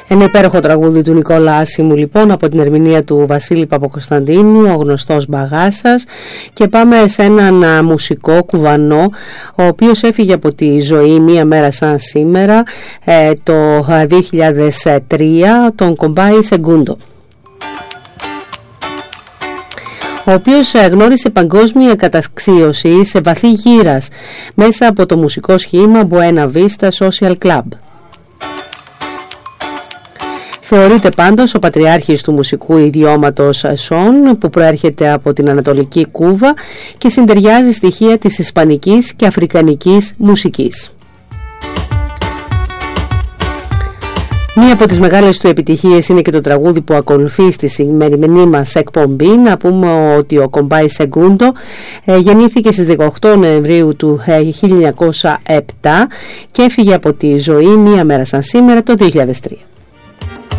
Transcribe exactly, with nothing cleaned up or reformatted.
Ένα υπέροχο τραγούδι του Νικόλα Άσημου λοιπόν, από την ερμηνεία του Βασίλη Παπακοσταντίνου, ο γνωστός Μπαγάσας. Και πάμε σε έναν μουσικό κουβανό, ο οποίος έφυγε από τη ζωή μία μέρα σαν σήμερα, το δύο χιλιάδες τρία, τον Κομπάι Σεγκούντο, ο οποίος γνώρισε παγκόσμια καταξίωση σε βαθύ γύρας μέσα από το μουσικό σχήμα Buena Vista Social Club. Θεωρείται πάντως ο πατριάρχης του μουσικού ιδιώματος σον, που προέρχεται από την Ανατολική Κούβα και συντεριάζει στοιχεία της ισπανικής και αφρικανικής μουσικής. Μία από τις μεγάλες του επιτυχίες είναι και το τραγούδι που ακολουθεί στη σημερινή μας εκπομπή. Να πούμε ότι ο Κομπάι Σεγκούντο ε, γεννήθηκε στις δεκαοκτώ Νοεμβρίου του χίλια εννιακόσια επτά και έφυγε από τη ζωή μία μέρα σαν σήμερα το δύο χιλιάδες τρία.